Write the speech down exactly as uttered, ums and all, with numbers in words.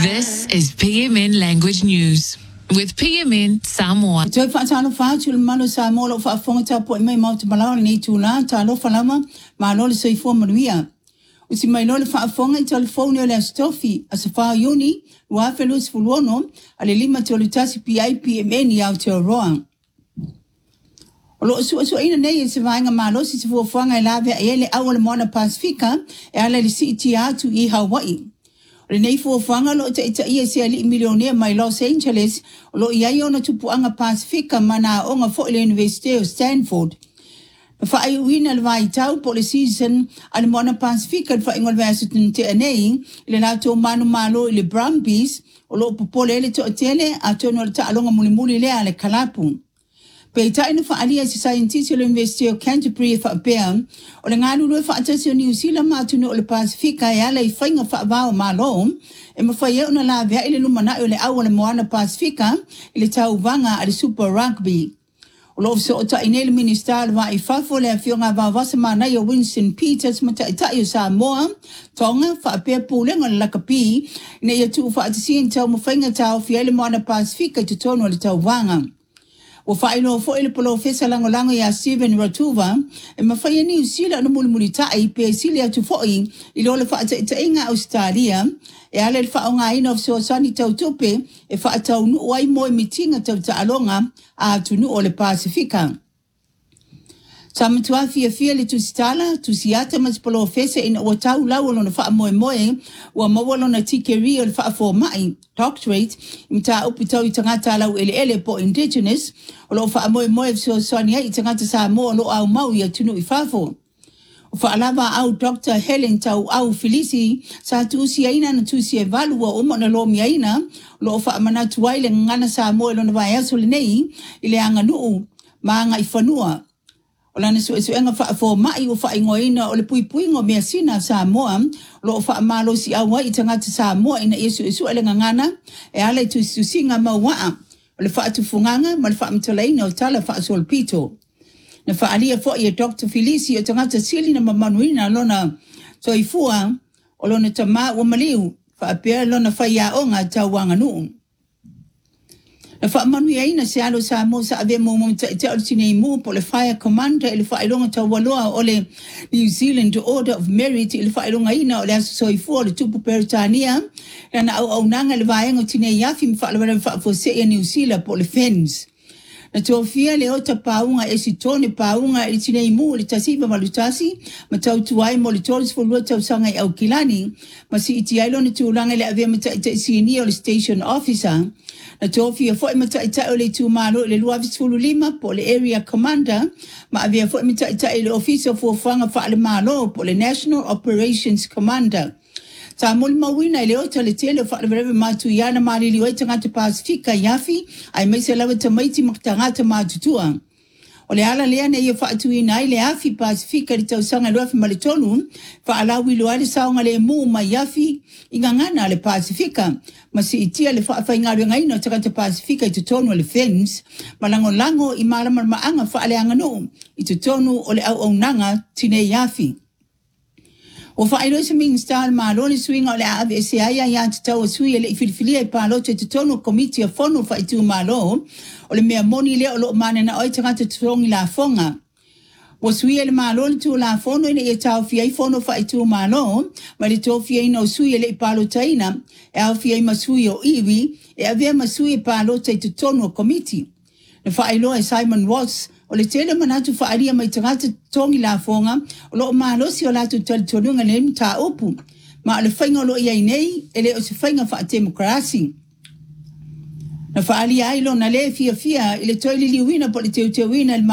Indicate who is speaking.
Speaker 1: This is P M N Language News with P M N Samoa.
Speaker 2: Toi fa tano fa tu malo Samoa lo fa fonga ta po mai mau te malao ni tu la ta lo fa lama ma lo le soifo manuia. Usi mai lo le fa fonga i telefone o le stofi a se fa uni wa felus fuluono ale lima te le tasi P I P M N ya te roa. Lo su su ina nei se vainga ma lo si se fo fonga la ve ele awole mona Pacifica e ale le C T A tu i Hawaii. Le nei fo fanga lo te ita ia se ali milionia mai Los Angeles lo ia ona tupu anga Pacifica mana onga fo le University of Stanford. Fa ai wina le vai tau po le season al mona Pacifica fa ingol vasu te nei le la to manu malo le Brumbies o lo popole le to tele a to no ta alonga muli muli le ale kalapu. Pe ta ina fa ali se scientist le University of Canterbury fa beam o le ngalu lo fa atasi New Zealand ma tu no le Pacifica ya le fainga fa va o malo e ma fa ye ona la via ile lumana o le awale moana Pacifica ile tau vanga al Super Rugby. O lo so ta ina le minister va i fa fo le fionga va va se mana yo Winston Peters ma ta ta yo Samoa tonga fa pe pule ngol la kapi ne ye tu fa atasi tau mo fainga tau fi ile moana Pacifica tu tono le tau vanga. O failo fo ele polo fesa lango lango ya Steven Ratuva e mafaya ni usila no muli muli tai pe silia tu foi ilo le fa ta inga Australia e ale fa nga ina so sani tau tope e fa tau nu wai mo mitinga tau ta alonga a tu nu o le Pacifica. Sam tua fia fia le tu stala tu siata mas polo fesa in o tau lau no fa mo mo o mo lo na tikeri o fa for mai doctorate imta upito i tangata lau ele ele po indigenous o lo fa mo mo so sonia i tangata sa mo lo au mau ia tunu i fafo o fa lava au Doctor Helen tau au Felici sa tu si aina na tu si evalu o mo na lo mi aina lo fa mana tu waile ngana sa mo lo na vai aso le nei ile anga nu manga i fanua o lana su su enga fa fo mai o fa ingoina o le pui pui ngo mea sina Samoa lo fa malo si awa i tangata Samoa ina yesu yesu ele ngana e ale tu su singa mawa o le fa tu funganga ma le fa mtolaina o tala fa sol pito na fa alia fo ye Doctor Felici o tangata sili na mamanuina lona so ifua o lona tama o maliu fa pe lona fa ya onga tawanga nu na fa manu ia ina se alo sa mo sa ave mo mo te te ortine mo po le fire commander ele fa ilonga ta waloa o le New Zealand Order of Merit ele fa ilonga ina o le so i fo le tupu Peritania na au au nanga le vaenga tine yafi fa le fa fo se New Zealand po le fence na tofia le ota paunga e si tone paunga e tine mo le tasiva malutasi ma tau tuai mo le toris fo lo tau sanga au kilani ma si iti ailo ni tulanga le ave ma te si ni o le station officer na tofia fo e mata ita o le tu malo le lua visfulu lima po le area commander ma avia fo e mata ita le officer fo fanga fa le malo po le National Operations Commander. Ta mul mawina ile ota le tele fa le breve matu yana mali li weta ngata Pacifica yafi ai mai se lawa tamaiti maktangata matutua. O le ala lea ne ia fa atu ina ile afi Pacifica li tau sanga luafi malitonu fa ala wilo ale saonga le mu ma yafi ingangana le Pacifica ma si itia le fa fa ingaru ngaino takata Pacifica i tutonu le fence malango lango i marama maanga fa ale angano i tutonu o le au au nanga tine yafi. O fa ilo se ming star ma lo le swing o le ave se aya ya tau sui le filfilia i palo te tutonu komiti a fono fa itu ma lo o le mea moni le o lo mana na oi tangata tutongi la fonga. O sui ele ma lo le tu la fono ina e tau fia i fono fa itu ma lo ma le to fia ina o sui ele i palo taina e au fia i masui o iwi e avea masui i palo te tutonu komiti. Na fa ilo e Simon Ross o le tele manatu fa aria mai tangata tongi la fonga o lo malo si o la tu tali tonunga le mta upu ma le fainga lo ia nei ele o se fainga fa demokrasi na fa alia ilo na le fia fia ile toili liwina po le teu teu wina